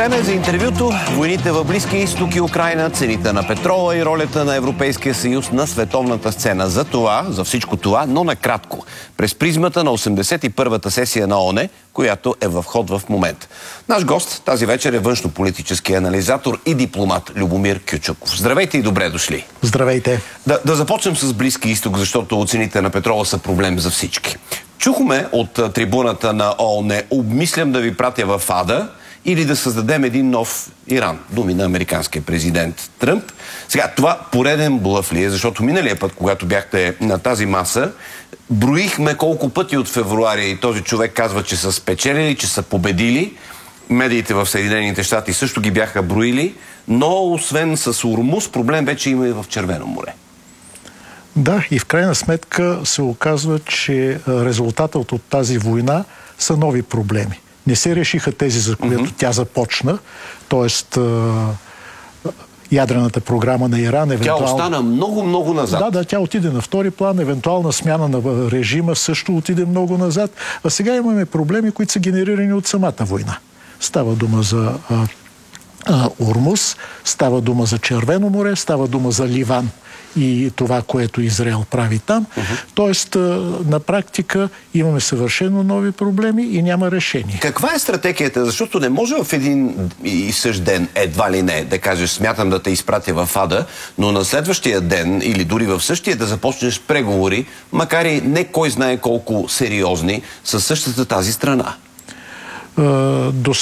Време е за интервюто. Войните в Близкия изток и Украйна, цените на петрола и ролята на Европейския съюз на световната сцена. За всичко това, но накратко, през призмата на 81-та сесия на ООН, която е в ход в момента. Наш гост тази вечер е външнополитически анализатор и дипломат Любомир Кючуков. Здравейте и добре дошли. Здравейте. Да започнем с Близки изток, защото цените на петрола са проблем за всички. Чухме от трибуната на ООН: обмислям да ви пратя в ада или да създадем един нов Иран. Думи на американския президент Тръмп. Сега, това пореден блъф ли е? Защото миналия път, когато бяхте на тази маса, броихме колко пъти от февруари и този човек казва, че са спечелили, че са победили. Медиите в Съединените щати също ги бяха броили, но освен с Ормуз, проблем вече има и в Червено море. Да, и в крайна сметка се оказва, че резултатът от тази война са нови проблеми. Не се решиха тези, за които тя започна, т.е. ядрената програма на Иран. Тя остана много назад. Да, тя отиде на втори план, евентуална смяна на режима също отиде много назад. А сега имаме проблеми, които са генерирани от самата война. Става дума за Ормуз, става дума за Червено море, става дума за Ливан и това, което Израел прави там. Тоест, на практика имаме съвършено нови проблеми и няма решение. Каква е стратегията? Защото не може в един и същ ден, едва ли не, да кажеш: смятам да те изпратя в ада, но на следващия ден или дори в същия да започнеш преговори, макар и не кой знае колко сериозни, със същата тази страна. До